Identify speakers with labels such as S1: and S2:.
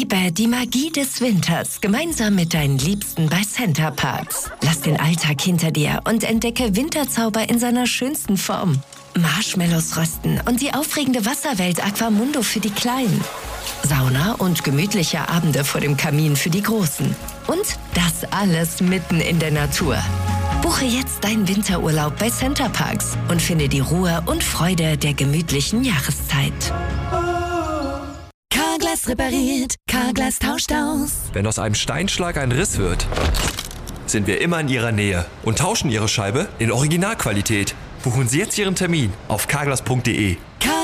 S1: Erlebe die Magie des Winters gemeinsam mit deinen Liebsten bei Center Parcs. Lass den Alltag hinter dir und entdecke Winterzauber in seiner schönsten Form. Marshmallows rösten und die aufregende Wasserwelt Aquamundo für die Kleinen. Sauna und gemütliche Abende vor dem Kamin für die Großen. Und das alles mitten in der Natur. Buche jetzt deinen Winterurlaub bei Center Parcs und finde die Ruhe und Freude der gemütlichen Jahreszeit. Carglass repariert, Carglass tauscht aus.
S2: Wenn aus einem Steinschlag ein Riss wird, sind wir immer in Ihrer Nähe und tauschen Ihre Scheibe in Originalqualität. Buchen Sie jetzt Ihren Termin auf carglass.de.